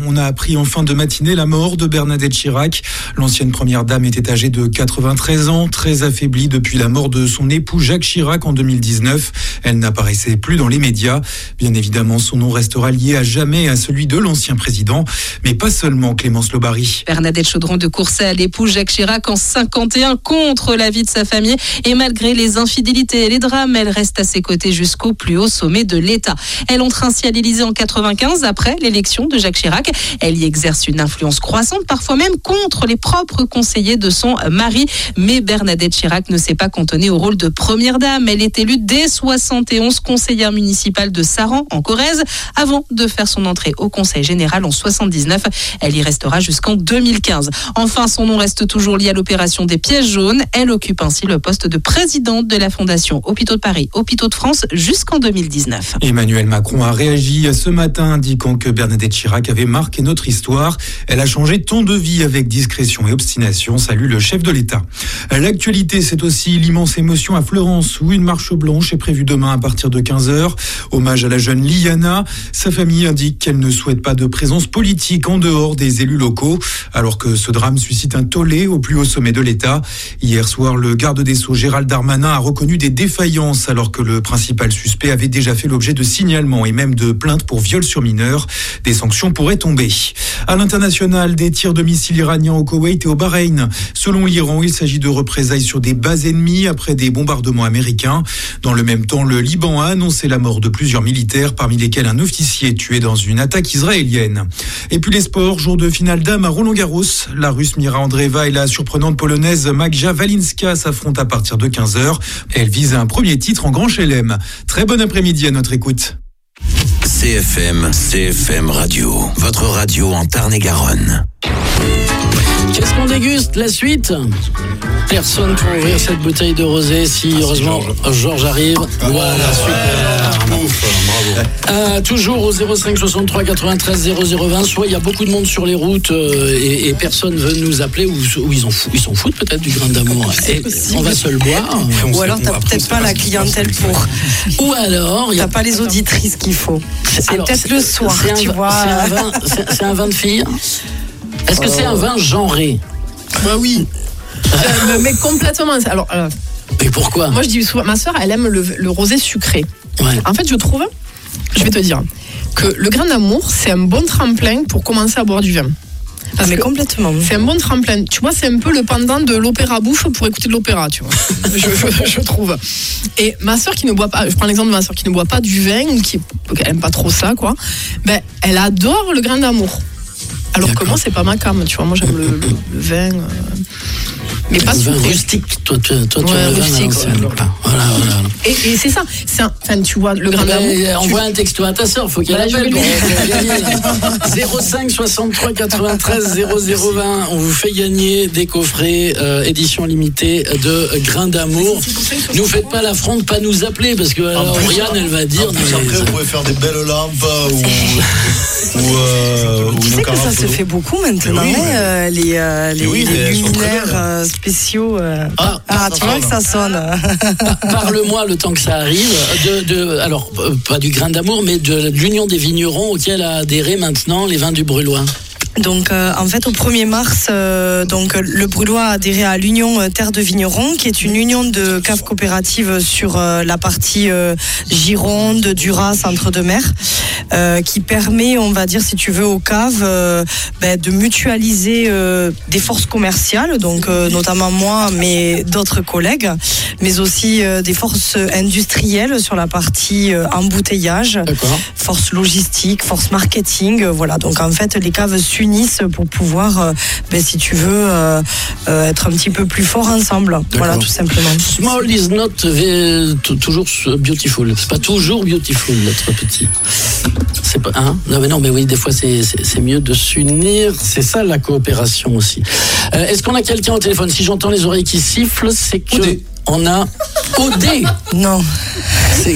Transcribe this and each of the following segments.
On a appris en fin de matinée la mort de Bernadette Chirac. L'ancienne première dame était âgée de 93 ans, très affaiblie depuis la mort de son époux Jacques Chirac en 2019. Elle n'apparaissait plus dans les médias. Bien évidemment, son nom restera lié à jamais à celui de l'ancien président, mais pas seulement, Clémence Lobary. Bernadette Chaudron de Courcey à l'époux Jacques Chirac en 51 contre l'avis de sa famille et malgré les infidélités et les drames, elle reste à ses côtés jusqu'au plus haut sommet de l'État. Elle entre ainsi à l'Élysée en 95 après l'élection de Jacques Chirac. Elle y exerce une influence croissante, parfois même contre les propres conseillers de son mari. Mais Bernadette Chirac ne s'est pas cantonnée au rôle de première dame. Elle est élue dès 71 conseillère municipale de Saran en Corrèze avant de faire son entrée au Conseil général en 79. Elle y restera jusqu'en 2015. Enfin, son nom reste toujours lié à l'opération des pièges jaunes. Elle occupe ainsi le poste de présidente de la Fondation Hôpitaux de Paris, Hôpitaux de France jusqu'en 2019. Emmanuel Macron a réagi ce matin indiquant que Bernadette Chirac avait marqué notre histoire. Elle a changé de ton de vie avec discrétion et obstination, salue le chef de l'État. L'actualité, c'est aussi l'immense émotion à Fleurance où une marche blanche est prévue demain à partir de 15h. Hommage à la jeune Liana. Sa famille indique qu'elle ne souhaite pas de présence politique en dehors des élus locaux, alors que ce drame suscite un tollé au plus haut sommet de l'État. Hier soir, le garde des Sceaux Gérald Darmanin a reconnu des défaillances alors que le principal suspect avait déjà fait l'objet de signalements et même de plaintes pour viol sur mineurs. Des sanctions pourraient tomber. À l'international, des tirs de missiles iraniens au Koweït et au Bahreïn. Selon l'Iran, il s'agit de représailles sur des bases ennemies après des bombardements américains. Dans le même temps, le Liban a annoncé la mort de plusieurs militaires, parmi lesquels un officier tué dans une attaque israélienne. Et puis les sports, jour de finale dames à Roland-Garros. La Russe Mira Andreeva et la surprenante Polonaise Magja Walinska s'affrontent à partir de 15h. Elle vise un premier titre en Grand Chelem. Très bon après-midi à notre écoute. CFM Radio, votre radio en Tarn-et-Garonne. Qu'est-ce qu'on déguste? La suite? Personne pour ouvrir cette bouteille de rosé. Si heureusement Georges arrive. Voilà, super. Bravo. Toujours au 05 63 93 0020. Soit il y a beaucoup de monde sur les routes et personne veut nous appeler ou ils s'en foutent peut-être du grain d'amour. Et on va se le boire. Ou alors t'as peut-être pas la clientèle pour. Ou alors t'as pas les auditrices qu'il faut. C'est alors, peut-être le soir, tu vois. C'est un vin de fille. Est-ce que c'est un vin genré? Bah oui. Mais complètement. Alors, mais pourquoi? Moi je dis souvent, ma soeur elle aime le rosé sucré. Ouais. En fait je trouve, je vais te dire, que le grain d'amour c'est un bon tremplin pour commencer à boire du vin. Mais complètement. C'est un bon tremplin. Tu vois, c'est un peu le pendant de l'opéra bouffe pour écouter de l'opéra, tu vois. je trouve. Et ma sœur qui ne boit pas, je prends l'exemple de ma sœur qui ne boit pas du vin, qui aime pas trop ça, quoi. Ben, elle adore le grain d'amour. Alors que moi, c'est pas ma came, tu vois. Moi, j'aime le vin. Mais pas sucré. Rustique. Toi, tu as rustique. Voilà. Et c'est ça. Enfin, tu vois, le grain d'amour. Envoie un texto à ta sœur, faut qu'elle appelle pour gagner. 05 63 93 0020. On vous fait gagner des coffrets édition limitée de grain d'amour. Nous faites pas l'affront de pas nous appeler parce que Oriane, elle va dire. Après, vous pouvez faire des belles lampes tu sais que ça se fait beaucoup maintenant, les luminaires spéciaux. Tu vois que ça sonne. Parle-moi le temps que ça arrive alors pas du grain d'amour mais de l'Union des vignerons auquel a adhéré maintenant les vins du Brûlois. Donc en fait au 1er mars le Brûlois a adhéré à l'Union Terre de Vignerons qui est une union de caves coopératives sur la partie Gironde, Duras, Centre-de-Mer qui permet, on va dire si tu veux, aux caves de mutualiser des forces commerciales, donc notamment moi mais d'autres collègues, mais aussi des forces industrielles sur la partie embouteillage, force logistique, force marketing, voilà. Donc en fait les caves s'unissent pour pouvoir, si tu veux, être un petit peu plus fort ensemble. D'accord. Voilà, tout simplement. Small is not toujours beautiful. C'est pas toujours beautiful, notre petit. C'est pas, hein? Non, mais oui, des fois, c'est mieux de s'unir. C'est ça, la coopération aussi. Est-ce qu'on a quelqu'un au téléphone? Si j'entends les oreilles qui sifflent, c'est que... On a OD. Non. C'est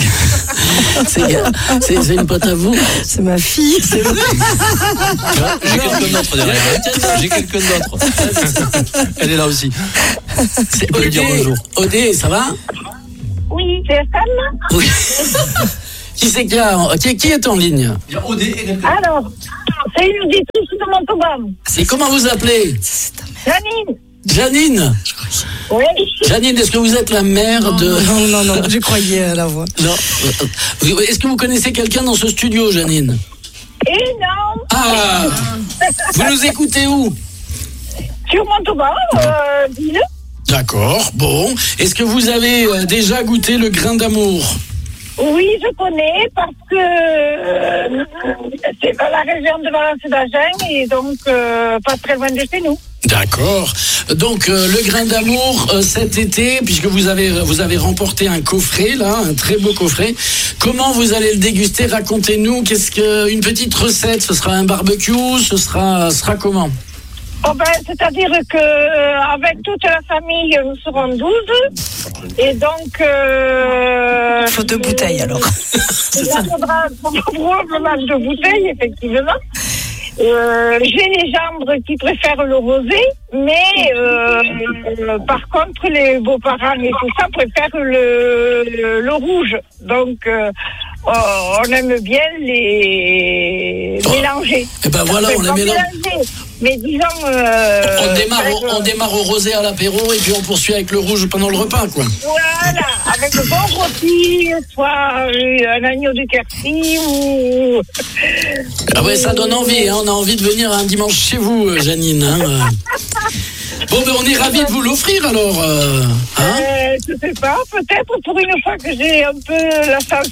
une pote à vous? C'est ma fille. J'ai quelqu'un d'autre derrière. J'ai quelqu'un d'autre. Elle est là aussi. C'est OD. Dire bonjour. OD, ça va? Oui, c'est Sam. Oui. Qui est en ligne? Il y a OD et quelqu'un. Alors, C'est une auditrice de Montauban. Et comment vous appelez? Janine. Janine. Oui. Janine, est-ce que vous êtes la mère de... Non, je croyais à la voix. Non. Est-ce que vous connaissez quelqu'un dans ce studio, Janine? Et non. Ah. Vous nous écoutez où? Sur Montauban, ville. D'accord, bon. Est-ce que vous avez déjà goûté le grain d'amour? Oui, je connais parce que c'est dans la région de Valence-d'Agen et donc pas très loin de chez nous. D'accord. Donc le grain d'amour cet été, puisque vous avez remporté un coffret là, un très beau coffret. Comment vous allez le déguster? Racontez-nous. Une petite recette? Ce sera un barbecue? Ce sera comment? Oh ben, c'est-à-dire que avec toute la famille, nous serons 12. Et donc... Il faut 2 bouteilles, alors. Il faudra probablement 2 bouteilles, effectivement. J'ai les gendres qui préfèrent le rosé, mais par contre, les beaux-parents et tout ça préfèrent le rouge. Donc... on aime bien les mélanger. Et ben voilà, on les mélange. Mais disons... on démarre au rosé à l'apéro et puis on poursuit avec le rouge pendant le repas, quoi. Voilà, avec le bon rôti, soit un agneau de Quercy ou... Ah ouais, ça donne envie, hein. On a envie de venir un dimanche chez vous, Janine. Hein. Bon, ben on est ravis de vous l'offrir, alors. Je sais pas, peut-être pour une fois que j'ai un peu la chance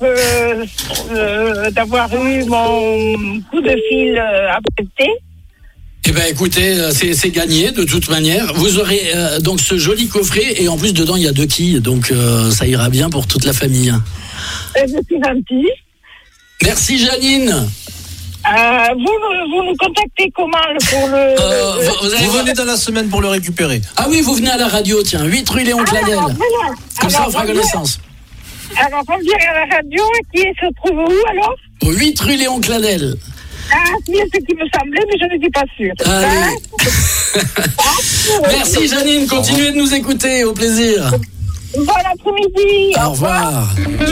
d'avoir eu mon coup de fil apprêté. Eh ben écoutez, c'est gagné de toute manière. Vous aurez donc ce joli coffret et en plus dedans il y a 2 quilles, donc ça ira bien pour toute la famille. Je suis gentille. Merci Janine. Vous nous contactez comment pour le... Vous venez dans la semaine pour le récupérer. Ah oui, vous venez à la radio, tiens, 8 rue Léon Cladel. Voilà. Comme ça on fera connaissance. Alors on vient à la radio qui se trouve où alors? 8 rue Léon Cladel. Ah, c'est ce qui me semblait, mais je ne suis pas sûre. Merci Janine, continuez de nous écouter, au plaisir. Bon après-midi. Au revoir.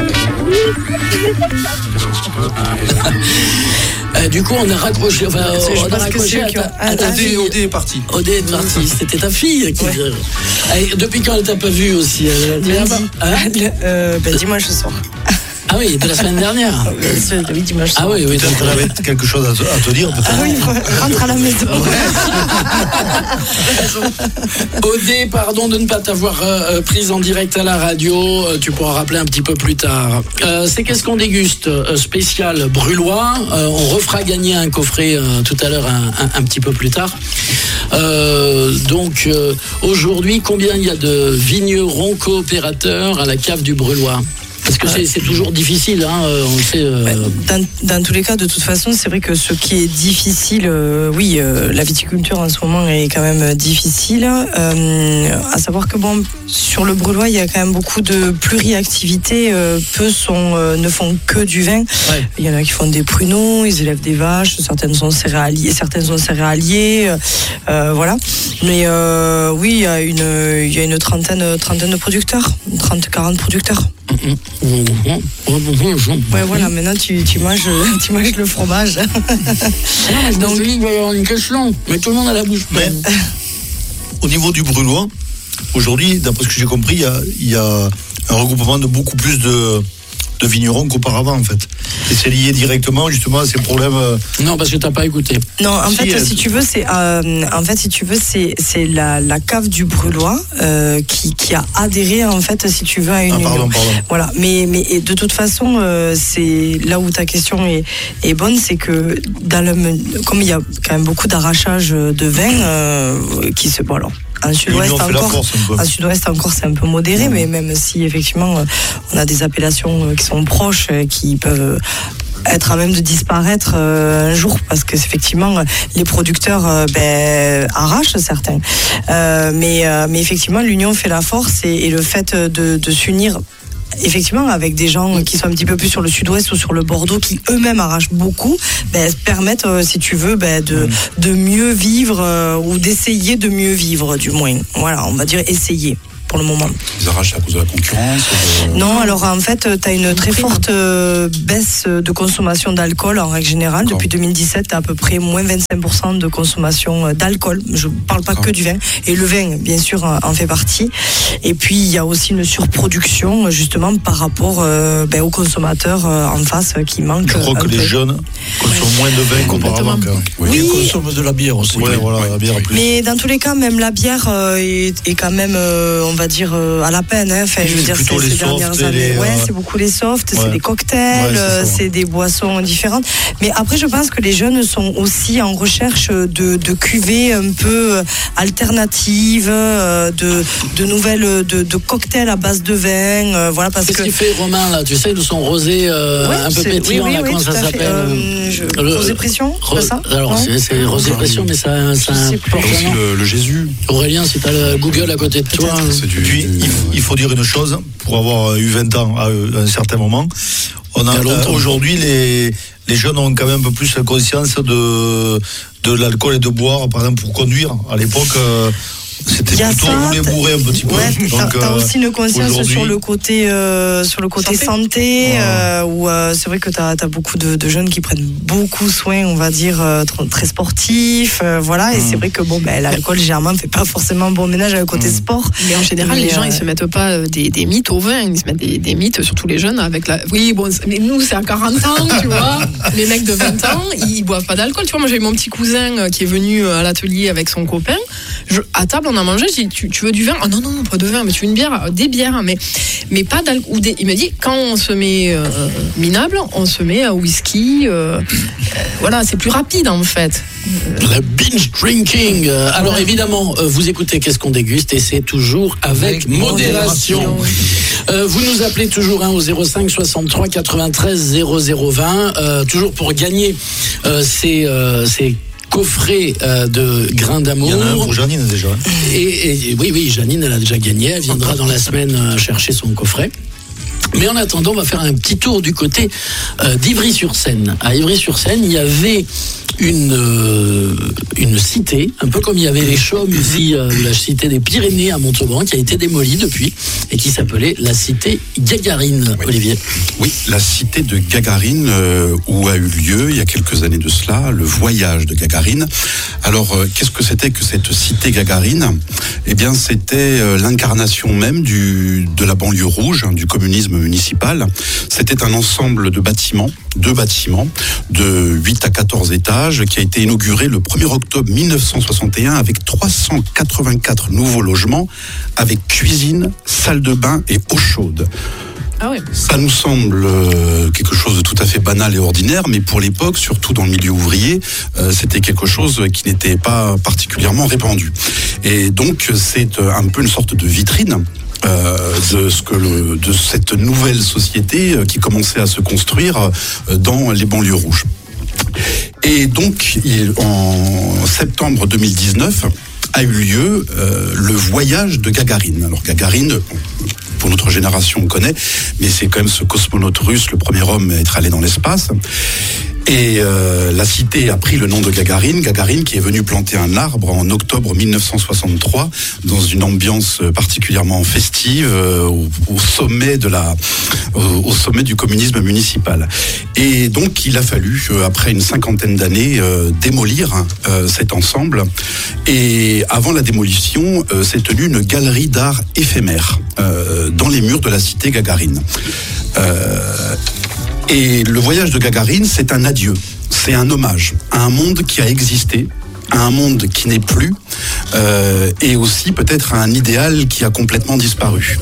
Du coup, on a raccroché. Enfin, on a raccroché à ta fille. Odé est parti. Odé est parti. C'était ta fille qui. Depuis quand elle t'a pas vu aussi? Dimanche soir. Ah oui, de la semaine dernière. Oui, dimanche soir. Ah oui, oui. Peut-être qu'elle avait quelque chose à te dire. Ah oui, rentre à la maison. Odé, pardon de ne pas t'avoir prise en direct à la radio. Tu pourras rappeler un petit peu plus tard. C'est qu'est-ce qu'on déguste spécial brûlois. On refera gagner un coffret tout à l'heure un petit peu plus tard. Donc aujourd'hui, combien il y a de vignerons coopérateurs à la cave du Brûlois? Parce que c'est toujours difficile, hein, on le sait. Dans tous les cas, de toute façon, c'est vrai que ce qui est difficile, la viticulture en ce moment est quand même difficile. À savoir que bon, sur le Brûlois, il y a quand même beaucoup de pluriactivités. Peu ne font que du vin. Ouais. Il y en a qui font des pruneaux, ils élèvent des vaches, certaines sont céréaliers, voilà. Mais oui, il y a une trentaine de producteurs, 30-40 producteurs. Ouais, voilà, maintenant tu manges le fromage. Donc il va y avoir une question, mais tout le monde a la bouche pleine. Au niveau du Brûlois, aujourd'hui, d'après ce que j'ai compris, il y a un regroupement de beaucoup plus de vignerons qu'auparavant, en fait. Et c'est lié directement justement à ces problèmes. Non, parce que t'as pas écouté. Non, en fait, si tu veux, c'est la cave du Brûlois qui a adhéré, en fait, si tu veux, à une union. Pardon. Voilà. Mais de toute façon, c'est là où ta question est bonne, c'est que comme il y a quand même beaucoup d'arrachage de vin qui se alors. En sud-ouest encore, c'est un peu modéré, mais même si effectivement on a des appellations qui sont proches, qui peuvent être à même de disparaître un jour, parce que effectivement les producteurs arrachent certains. Mais effectivement l'union fait la force et le fait de s'unir. Effectivement, avec des gens qui sont un petit peu plus sur le sud-ouest ou sur le Bordeaux, qui eux-mêmes arrachent beaucoup, permettent, si tu veux, de mieux vivre ou d'essayer de mieux vivre, du moins. Voilà, on va dire essayer. pour le moment. Ils arrachent à cause de la concurrence Non, alors en fait, tu as une très forte baisse de consommation d'alcool en règle générale. D'accord. Depuis 2017, tu as à peu près moins 25% de consommation d'alcool. Je ne parle pas que du vin. Et le vin, bien sûr, en fait partie. Et puis, il y a aussi une surproduction, justement, par rapport aux consommateurs en face qui manquent. Je crois que les jeunes consomment moins de vin qu'auparavant. Oui, ils consomment de la bière aussi. Ouais, voilà, la bière en plus. Mais dans tous les cas, même la bière est quand même, on va dire, à la peine. Hein. Enfin, je veux dire, plutôt ces dernières années. C'est beaucoup les softs, c'est des cocktails, c'est des boissons différentes. Mais après, je pense que les jeunes sont aussi en recherche de cuvées un peu alternatives, de nouvelles, de cocktails à base de vin. Voilà, parce Qu'est-ce qu'il fait, Romain, là? Tu sais, de son rosé un peu pétillant, là, comment ça s'appelle Rosé pression, c'est ça? Alors, c'est rosé pression, mais ça porte aussi le Jésus. Aurélien, si tu as le Google à côté de toi. Puis, il faut dire une chose, pour avoir eu 20 ans à un certain moment, aujourd'hui, les jeunes ont quand même un peu plus conscience de l'alcool et de boire, par exemple, pour conduire. À l'époque, c'était plutôt rouler bourré un petit peu. Ouais, t'as aussi une conscience sur le côté santé, où c'est vrai que t'as beaucoup de jeunes qui prennent beaucoup soin, on va dire, très sportifs, voilà. Et c'est vrai que l'alcool généralement ne fait pas forcément bon ménage avec le côté sport. Mais en général, les gens ils se mettent pas des mythes au vin, ils se mettent des mythes, surtout les jeunes avec la. Oui, bon, mais nous c'est à 40 ans, tu vois. Les mecs de 20 ans, ils boivent pas d'alcool. Tu vois, moi j'ai eu mon petit cousin qui est venu à l'atelier avec son copain. À table, on a mangé, j'ai dit, tu veux du vin? Ah non, pas de vin, mais tu veux une bière? Des bières, mais pas d'alcool. Il m'a dit, quand on se met minable, on se met à whisky. Voilà, c'est plus rapide en fait. Le binge drinking. Alors évidemment, vous écoutez Qu'est-ce qu'on déguste et c'est toujours avec modération. Vous nous appelez toujours au 05 63 93 0020, toujours pour gagner ces coffret de grains d'amour. Il y en a un pour Janine déjà. Et oui, Janine, elle a déjà gagné. Elle viendra dans la semaine chercher son coffret. Mais en attendant, on va faire un petit tour du côté d'Ivry-sur-Seine. À Ivry-sur-Seine, il y avait une cité, un peu comme il y avait les Chaumes ici, la cité des Pyrénées à Montauban, qui a été démolie depuis et qui s'appelait la cité Gagarine. Oui. Olivier. Oui, la cité de Gagarine, où a eu lieu, il y a quelques années de cela, le voyage de Gagarine. Alors, qu'est-ce que c'était que cette cité Gagarine? Eh bien, c'était l'incarnation même de la banlieue rouge, du communisme municipal. C'était un ensemble de bâtiments, 2 bâtiments, de 8 à 14 étages, qui a été inauguré le 1er octobre 1961 avec 384 nouveaux logements, avec cuisine, salle de bain et eau chaude. Ah oui. Ça nous semble quelque chose de tout à fait banal et ordinaire, mais pour l'époque, surtout dans le milieu ouvrier, c'était quelque chose qui n'était pas particulièrement répandu. Et donc, c'est un peu une sorte de vitrine de cette nouvelle société qui commençait à se construire dans les banlieues rouges. Et donc, en septembre 2019, a eu lieu le voyage de Gagarine. Alors Gagarine, pour notre génération, on connaît, mais c'est quand même ce cosmonaute russe, le premier homme à être allé dans l'espace. Et la cité a pris le nom de Gagarine qui est venu planter un arbre en octobre 1963 dans une ambiance particulièrement festive au sommet du communisme municipal. Et donc il a fallu, après une 50aine d'années, démolir cet ensemble. Et avant la démolition, s'est tenue une galerie d'art éphémère dans les murs de la cité Gagarine. Et le voyage de Gagarine, c'est un adieu, c'est un hommage à un monde qui a existé, à un monde qui n'est plus, et aussi peut-être à un idéal qui a complètement disparu.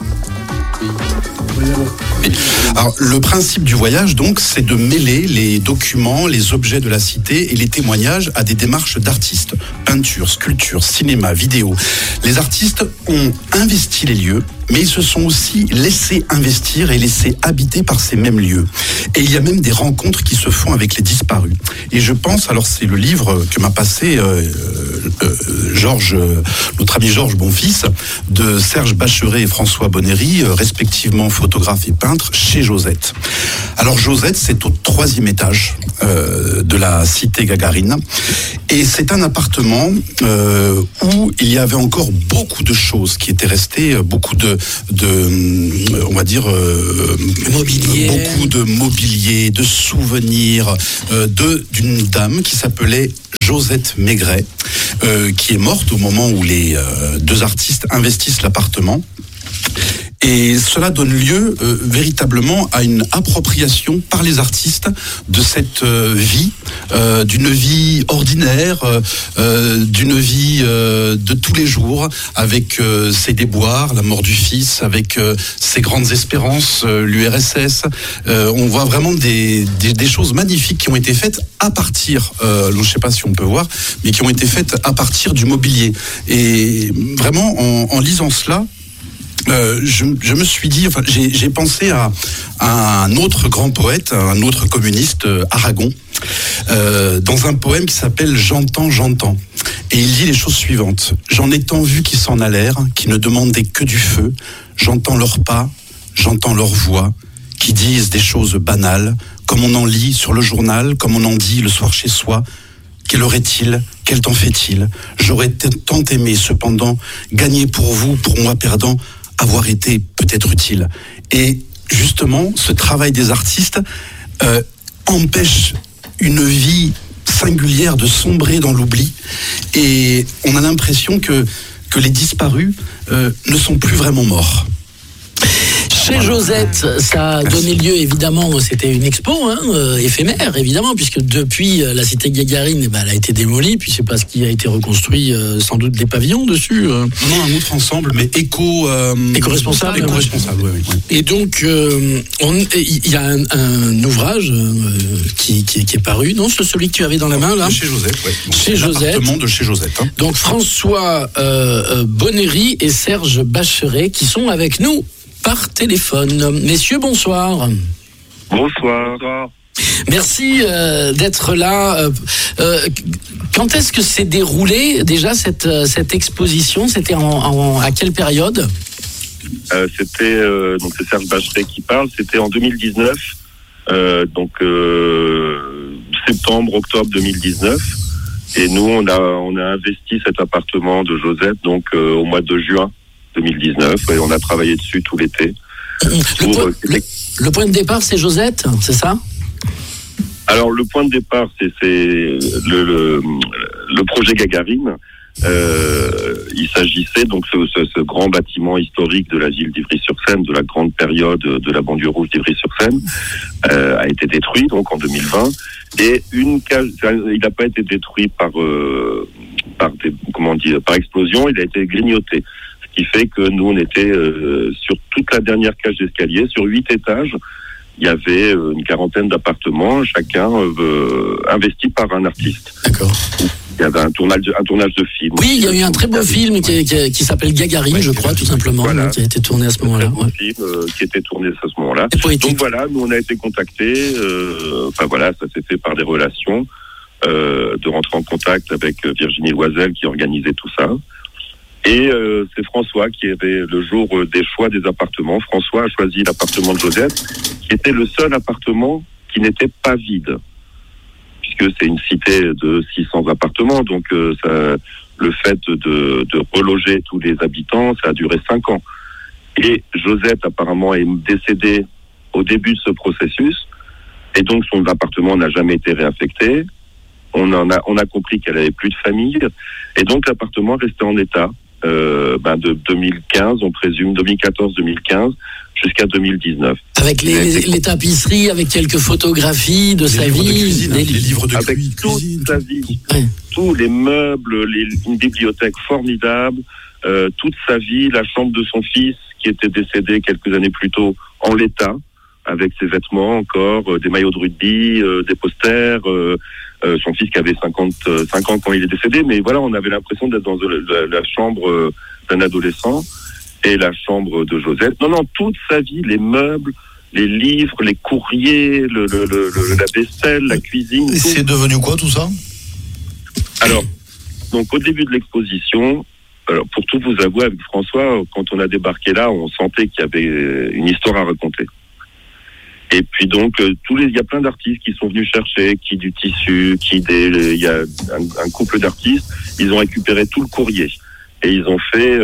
Alors, le principe du voyage, donc, c'est de mêler les documents, les objets de la cité et les témoignages à des démarches d'artistes. Peinture, sculpture, cinéma, vidéo. Les artistes ont investi les lieux, mais ils se sont aussi laissés investir et laissés habiter par ces mêmes lieux. Et il y a même des rencontres qui se font avec les disparus. Et je pense, alors c'est le livre que m'a passé notre ami Georges Bonfils, de Serge Bacheret et François Bonnery, respectivement photographe et peintre, chez Josette. Alors Josette, c'est au 3e étage de la cité Gagarine. Et c'est un appartement où il y avait encore beaucoup de choses qui étaient restées, beaucoup de on va dire, mobilier. Beaucoup de mobilier, de souvenirs, d'une dame qui s'appelait Josette Maigret, qui est morte au moment où les deux artistes investissent l'appartement. Et cela donne lieu véritablement à une appropriation par les artistes de cette vie, d'une vie ordinaire, d'une vie de tous les jours, avec ses déboires, la mort du fils, avec ses grandes espérances, l'URSS. On voit vraiment des choses magnifiques qui ont été faites à partir, je ne sais pas si on peut voir, mais qui ont été faites à partir du mobilier. Et vraiment, en lisant cela, je me suis dit, enfin, j'ai pensé à un autre grand poète, un autre communiste, Aragon, dans un poème qui s'appelle J'entends, j'entends. Et il dit les choses suivantes. J'en ai tant vu qui s'en allèrent, qui ne demandaient que du feu. J'entends leurs pas, j'entends leurs voix, qui disent des choses banales, comme on en lit sur le journal, comme on en dit le soir chez soi. Quelle heure est-il? Quel temps fait-il? J'aurais tant aimé, cependant, gagner pour vous, pour moi perdant, avoir été peut-être utile. Et justement, ce travail des artistes empêche une vie singulière de sombrer dans l'oubli. Et on a l'impression que les disparus ne sont plus vraiment morts. Chez Josette, ça a donné lieu, évidemment, c'était une expo éphémère, évidemment, puisque depuis la cité Gagarine, elle a été démolie, puis c'est parce qu'il a été reconstruit, sans doute des pavillons dessus. Non, un autre ensemble, mais éco-responsable. Éco-responsable, oui. Et donc, il y a un ouvrage qui est paru, non? C'est celui que tu avais dans la main, là? Chez Josette, oui. Chez Josette. L'appartement de chez Josette. Hein. Donc, François Bonnery et Serge Bacheret qui sont avec nous par téléphone. Messieurs, bonsoir. Bonsoir. Merci d'être là. Quand est-ce que s'est déroulée déjà cette exposition? C'était à quelle période? C'était donc c'est Serge Bacheret qui parle. C'était en 2019, septembre, octobre 2019. Et nous, on a investi cet appartement de Josette donc au mois de juin 2019 et on a travaillé dessus tout l'été. Le point de départ, c'est Josette, c'est ça? Alors le point de départ, c'est le projet Gagarine. Il s'agissait donc ce grand bâtiment historique de la ville d'Ivry-sur-Seine, de la grande période de la banlieue rouge d'Ivry-sur-Seine, a été détruit donc en 2020. Et il n'a pas été détruit par explosion, il a été grignoté. Ce qui fait que nous, on était sur toute la dernière cage d'escalier, sur 8 étages. Il y avait une quarantaine d'appartements, chacun investi par un artiste. D'accord. Il y avait un tournage de film. Oui, il y a eu un très beau film qui s'appelle Gagarine, je crois, tout simplement, voilà. Qui a été tourné à ce moment-là. Un film qui était tourné à ce moment-là. Donc voilà, nous on a été contactés. Ça s'est fait par des relations, de rentrer en contact avec Virginie Loisel qui organisait tout ça. Et c'est François qui avait, le jour des choix des appartements, François a choisi l'appartement de Josette, qui était le seul appartement qui n'était pas vide. Puisque c'est une cité de 600 appartements, donc le fait de reloger tous les habitants, ça a duré 5 ans. Et Josette apparemment est décédée au début de ce processus, et donc son appartement n'a jamais été réaffecté. On a compris qu'elle avait plus de famille, et donc l'appartement restait en état de 2015, on présume 2014-2015 jusqu'à 2019. Avec les tapisseries, avec quelques photographies de sa vie, les livres de avec cuisine, toute sa vie, tous les meubles, une bibliothèque formidable, toute sa vie, la chambre de son fils qui était décédé quelques années plus tôt en l'état, avec ses vêtements encore, des maillots de rugby, des posters, son fils qui avait 55 ans quand il est décédé, mais voilà, on avait l'impression d'être dans la chambre d'un adolescent et la chambre de Josette. Non, toute sa vie, les meubles, les livres, les courriers, la vaisselle, la cuisine. Et c'est devenu quoi tout ça? Alors, donc au début de l'exposition, pour tout vous avouer avec François, quand on a débarqué là, on sentait qu'il y avait une histoire à raconter. Et puis donc il y a plein d'artistes qui sont venus chercher, qui du tissu, il y a un couple d'artistes, ils ont récupéré tout le courrier et ils ont fait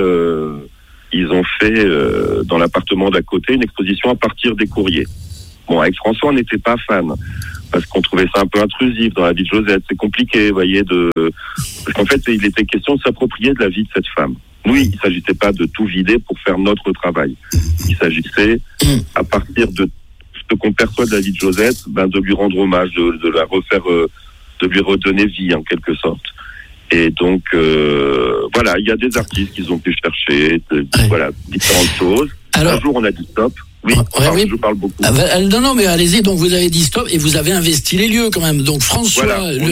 dans l'appartement d'à côté une exposition à partir des courriers. Bon, avec François, on n'était pas fan parce qu'on trouvait ça un peu intrusif dans la vie de Josette. C'est compliqué, vous voyez, parce qu'en fait, il était question de s'approprier de la vie de cette femme. Nous, il ne s'agissait pas de tout vider pour faire notre travail. Il s'agissait, à partir de ce qu'on perçoit de la vie de Josette, de lui rendre hommage, de la refaire, de lui redonner vie en quelque sorte. Et donc, voilà, il y a des artistes qui ont pu chercher, voilà, différentes choses. Alors, un jour, on a dit stop. Oui, je parle beaucoup. Non, mais allez-y. Donc, vous avez dit stop et vous avez investi les lieux quand même. Donc, François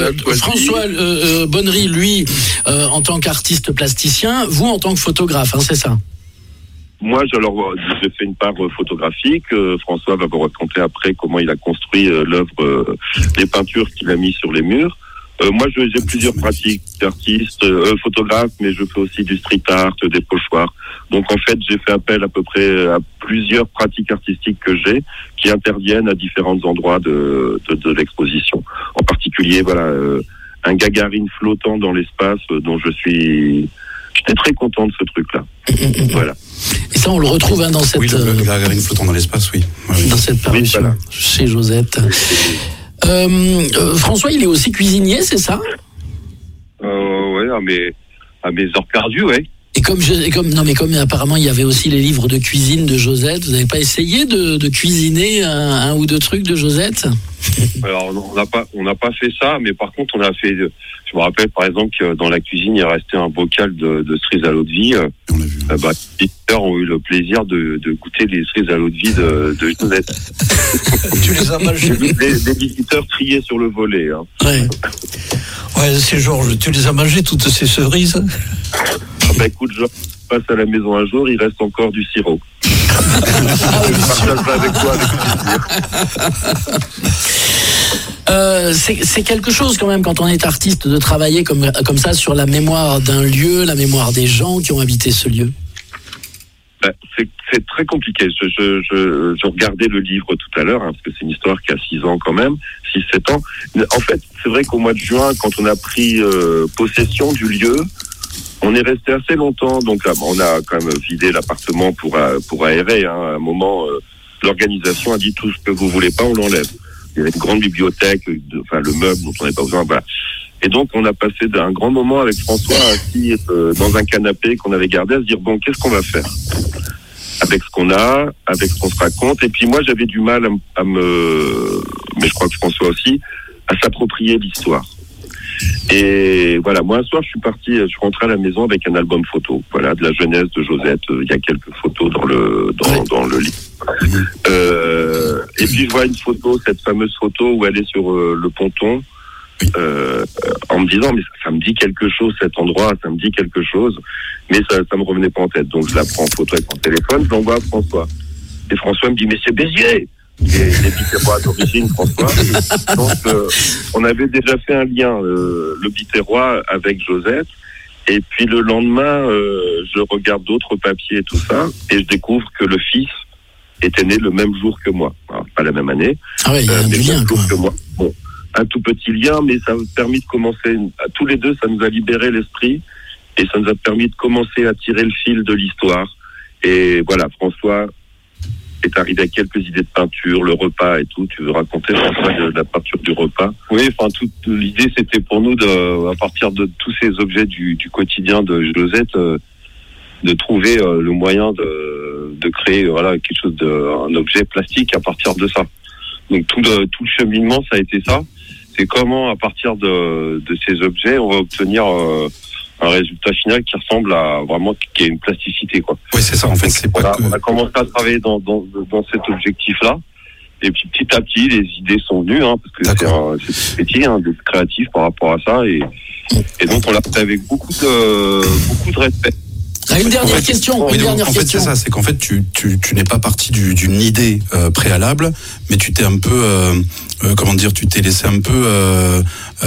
Bonnery, lui, en tant qu'artiste plasticien, vous en tant que photographe, c'est ça? Moi, j'ai fait une part photographique. François va vous raconter après comment il a construit l'œuvre, les peintures qu'il a mis sur les murs. Moi, j'ai plusieurs pratiques d'artiste, photographe, mais je fais aussi du street art, des pochoirs. Donc, en fait, j'ai fait appel à peu près à plusieurs pratiques artistiques que j'ai, qui interviennent à différents endroits de l'exposition. En particulier, voilà, un Gagarine flottant dans l'espace, dont j'étais très content de ce truc-là. Voilà. Et ça, on le retrouve dans cette... Oui, le Gagarine flottant dans l'espace, oui. Dans cette parution, chez Josette. François, il est aussi cuisinier, c'est ça? Oui, à mes heures perdues, oui. Et comme apparemment il y avait aussi les livres de cuisine de Josette, vous n'avez pas essayé de cuisiner un ou deux trucs de Josette? Alors on n'a pas fait ça, mais par contre on a fait. Je me rappelle par exemple que dans la cuisine il restait un bocal de cerises à l'eau de vie. Les visiteurs ont eu le plaisir de goûter les cerises à l'eau de vie de Josette. Tu les as mangées? Les visiteurs criaient sur le volet. Hein. Ouais, c'est Georges. Tu les as mangées toutes ces cerises? Écoute, je passe à la maison un jour, il reste encore du sirop. Je partage ça avec toi avec plaisir. C'est quelque chose quand même quand on est artiste de travailler comme ça sur la mémoire d'un lieu, la mémoire des gens qui ont habité ce lieu. C'est très compliqué. Je regardais le livre tout à l'heure, parce que c'est une histoire qui a 6 ans quand même, 6-7 ans. En fait, c'est vrai qu'au mois de juin, quand on a pris possession du lieu, on est resté assez longtemps, donc on a quand même vidé l'appartement pour aérer. À un moment, l'organisation a dit tout ce que vous voulez pas, on l'enlève. Il y avait une grande bibliothèque, le meuble dont on n'avait pas besoin, voilà. Et donc on a passé un grand moment avec François assis dans un canapé qu'on avait gardé à se dire bon, qu'est-ce qu'on va faire avec ce qu'on a, avec ce qu'on se raconte. Et puis moi j'avais du mal mais je crois que François aussi, à s'approprier l'histoire. Et voilà, moi un soir je suis rentré à la maison avec un album photo, voilà, de la jeunesse de Josette. Il y a quelques photos dans le livre. Et puis je vois une photo, cette fameuse photo où elle est sur le ponton, en me disant mais ça me dit quelque chose cet endroit, ça me dit quelque chose, mais ça me revenait pas en tête. Donc je la prends en photo avec mon téléphone, je l'envoie à François. Et François me dit mais c'est Béziers. Les Biterrois d'origine, François. Donc, on avait déjà fait un lien, le Biterrois avec Josette. Et puis le lendemain, je regarde d'autres papiers et tout ça, et je découvre que le fils était né le même jour que moi. Alors, pas la même année, mais le même jour que moi. Bon, un tout petit lien, mais ça nous a permis de commencer. À tous les deux, ça nous a libéré l'esprit, et ça nous a permis de commencer à tirer le fil de l'histoire. Et voilà, François est arrivé à quelques idées de peinture, le repas et tout. Tu veux raconter, François, de la peinture du repas? Oui, toute l'idée, c'était pour nous, à partir de tous ces objets du quotidien de Josette, de trouver le moyen de créer quelque chose, un objet plastique à partir de ça. Donc tout le cheminement, ça a été ça. C'est comment, à partir de ces objets, on va obtenir un résultat final qui ressemble à vraiment, qui a une plasticité, quoi. Oui, c'est ça, en fait. On a commencé à travailler dans cet objectif-là. Et puis petit à petit, les idées sont venues, parce que c'est un métier, d'être créatif par rapport à ça. Et donc, on l'a fait avec beaucoup de respect. Une dernière question. En fait, c'est ça, c'est qu'en fait, tu n'es pas parti d'une idée préalable, mais tu t'es un peu, tu t'es laissé un peu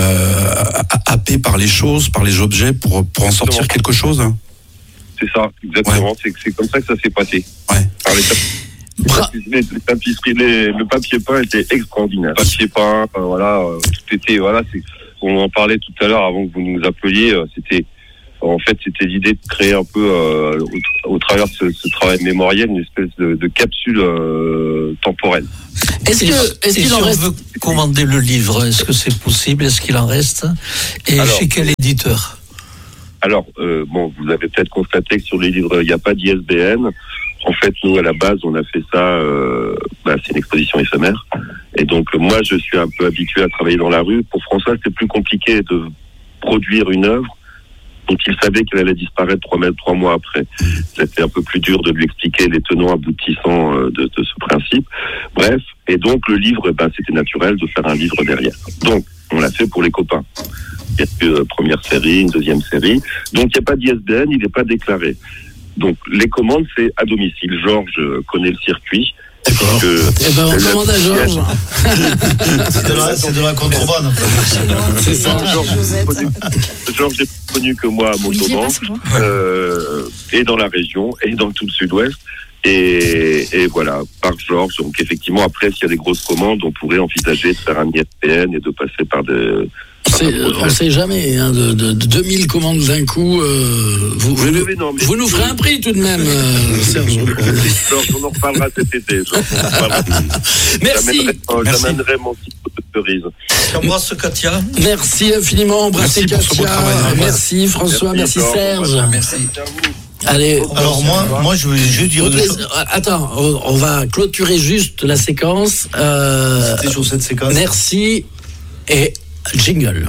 happé par les choses, par les objets, pour en sortir quelque chose. C'est ça, exactement. Ouais. C'est comme ça que ça s'est passé. Ouais. Le papier peint était extraordinaire. Le papier peint, tout était, on en parlait tout à l'heure avant que vous nous appeliez, c'était l'idée de créer un peu, au travers de ce travail mémoriel, une espèce de capsule temporelle. Si on veut commander le livre, est-ce que c'est possible? Est-ce qu'il en reste? Et chez quel éditeur? Alors, vous avez peut-être constaté que sur les livres, il n'y a pas d'ISBN. En fait, nous, à la base, on a fait ça, c'est une exposition éphémère. Et donc, moi, je suis un peu habitué à travailler dans la rue. Pour François, c'était plus compliqué de produire une œuvre dont il savait qu'elle allait disparaître 3 mois après. C'était un peu plus dur de lui expliquer les tenants aboutissants de ce principe. Bref, et donc, le livre, c'était naturel de faire un livre derrière. Donc, on l'a fait pour les copains. Il y a une première série, une deuxième série. Donc, il n'y a pas d'ISBN, il n'est pas déclaré. Donc, les commandes, c'est à domicile. Georges connaît le circuit. On demande à Georges. C'est de la contrebande. C'est ça. Georges est plus connu que moi à Montauban, et dans la région, et dans tout le sud-ouest. Et voilà, par Georges. Donc, effectivement, après, s'il y a des grosses commandes, on pourrait envisager de faire un ISBN et de passer par des... On ne sait jamais, de 2000 commandes d'un coup. Vous nous ferez un prix tout de même, Serge. On en reparlera cet été. Merci. J'amènerai mon petit pot de cerise. J'embrasse Katia. Merci infiniment, embrassez Katia. Merci François, merci Serge. Merci. Allez. Alors moi, je voulais juste dire deux choses. Attends, on va clôturer juste la séquence. C'était sur cette séquence. Merci et jingle.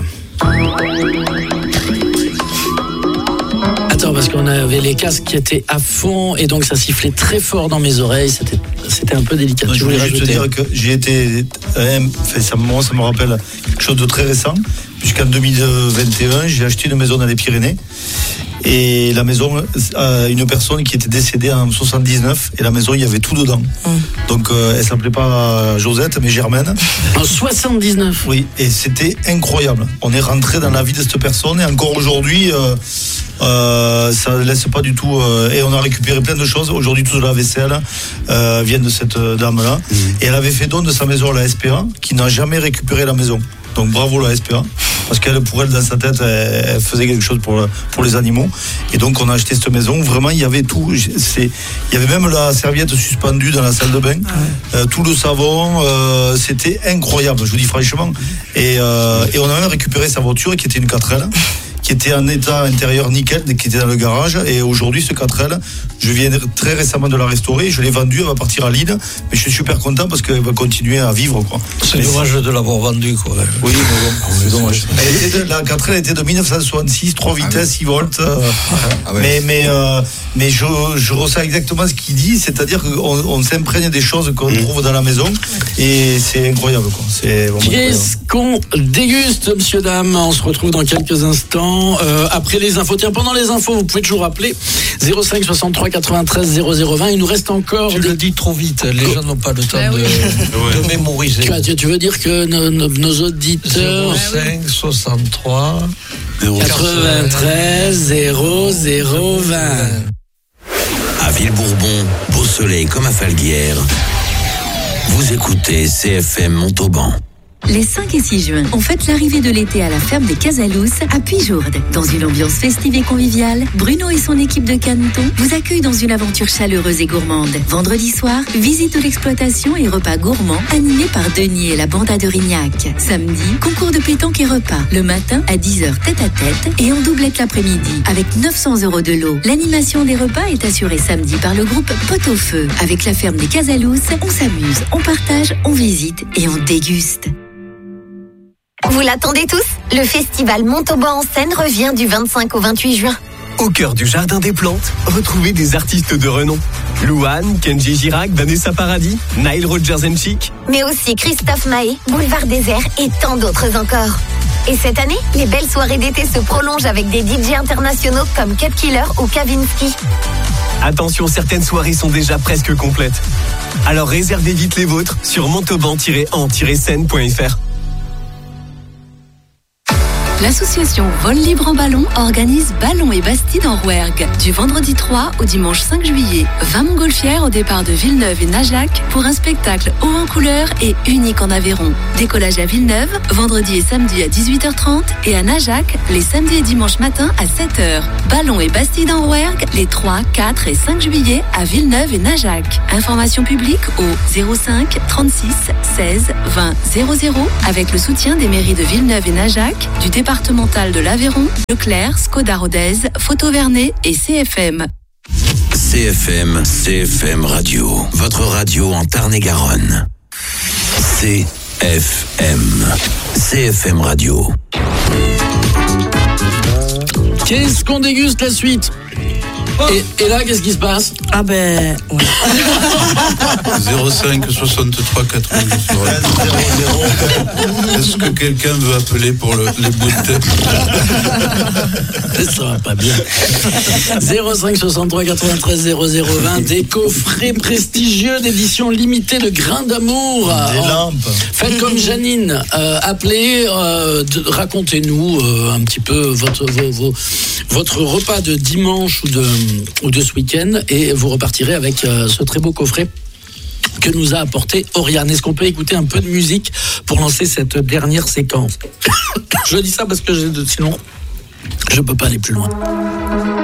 Attends, parce qu'on avait les casques qui étaient à fond et donc ça sifflait très fort dans mes oreilles. C'était un peu délicat. Je voulais juste te dire que j'ai été, ça me rappelle quelque chose de très récent, puisqu'en 2021, j'ai acheté une maison dans les Pyrénées. Et la maison, une personne qui était décédée en 79, et la maison, il y avait tout dedans. Donc, elle s'appelait pas Josette, mais Germaine. En 79? Oui, et c'était incroyable. On est rentré dans la vie de cette personne, et encore aujourd'hui, ça laisse pas du tout. Et on a récupéré plein de choses. Aujourd'hui, toute la vaisselle vient de cette dame-là. Et elle avait fait don de sa maison à la SPA, qui n'a jamais récupéré la maison. Donc bravo la SPA, parce qu'elle, pour elle, dans sa tête, elle faisait quelque chose pour les animaux. Et donc on a acheté cette maison où vraiment il y avait tout. Il y avait même la serviette suspendue dans la salle de bain, tout le savon, c'était incroyable, je vous dis franchement. Et on a même récupéré sa voiture qui était une 4L, qui était en état intérieur nickel, qui était dans le garage. Et aujourd'hui, ce 4L, je viens très récemment de la restaurer. Je l'ai vendue, elle va partir à Lille. Mais je suis super content parce qu'elle va continuer à vivre, quoi. C'est dommage de l'avoir vendue, quoi. Oui, mais bon, c'est dommage. La 4L était de 1966, 3 vitesses, 6 volts. Mais je ressens exactement ce qu'il dit, c'est-à-dire qu'on s'imprègne des choses qu'on trouve dans la maison. Et c'est incroyable, quoi. Qu'est-ce qu'on déguste, monsieur, dame? On se retrouve dans quelques instants. Après les infos, tiens, pendant les infos, vous pouvez toujours appeler 05 63 93 0020. Il nous reste encore. Tu le dis trop vite, les gens n'ont pas le temps de mémoriser. Tu veux dire que nos auditeurs. 05 63 93 0020. À Villebourbon, Beausoleil comme à Falguière, vous écoutez CFM Montauban. Les 5 et 6 juin, on fête l'arrivée de l'été à la ferme des Casalous à Puyjourde. Dans une ambiance festive et conviviale, Bruno et son équipe de canetons vous accueillent dans une aventure chaleureuse et gourmande. Vendredi soir, visite de l'exploitation et repas gourmands animés par Denis et la banda de Rignac. Samedi, concours de pétanque et repas. Le matin, à 10h tête à tête et en doublette l'après-midi. Avec 900 € de lot. L'animation des repas est assurée samedi par le groupe Pot au Feu. Avec la ferme des Casalous, on s'amuse, on partage, on visite et on déguste. Vous l'attendez tous? Le festival Montauban en scène revient du 25 au 28 juin. Au cœur du Jardin des Plantes, retrouvez des artistes de renom. Louane, Kenji Girac, Vanessa Paradis, Nile Rodgers & Chic. Mais aussi Christophe Maé, Boulevard Désert et tant d'autres encore. Et cette année, les belles soirées d'été se prolongent avec des DJ internationaux comme Cut Killer ou Kavinsky. Attention, certaines soirées sont déjà presque complètes. Alors réservez vite les vôtres sur montauban-en-scène.fr. L'association Vol Libre en Ballon organise Ballon et Bastide en Rouergue du vendredi 3 au dimanche 5 juillet. 20 montgolfières au départ de Villeneuve et Najac pour un spectacle haut en couleur et unique en Aveyron. Décollage à Villeneuve, vendredi et samedi à 18h30 et à Najac, les samedis et dimanches matin à 7h. Ballon et Bastide en Rouergue les 3, 4 et 5 juillet à Villeneuve et Najac. Information publique au 05 36 16 20 00 avec le soutien des mairies de Villeneuve et Najac, du départemental de l'Aveyron, Leclerc, Skoda Rodez, Photo Vernet et CFM. CFM Radio. Votre radio en Tarn-et-Garonne. CFM Radio. Qu'est-ce qu'on déguste la suite? Et là, qu'est-ce qui se passe? Ah ben... Ouais. 05 63 90. Est-ce que quelqu'un veut appeler pour les bouts de tête? Ça va pas bien. 05 63 93 0020. Des coffrets prestigieux d'édition limitée de Grains d'amour. Des lampes. Faites comme Janine. Appelez, racontez-nous un petit peu votre repas de dimanche ou de ce week-end et vous repartirez avec ce très beau coffret que nous a apporté Oriane. Est-ce qu'on peut écouter un peu de musique pour lancer cette dernière séquence? Je dis ça parce que sinon je peux pas aller plus loin.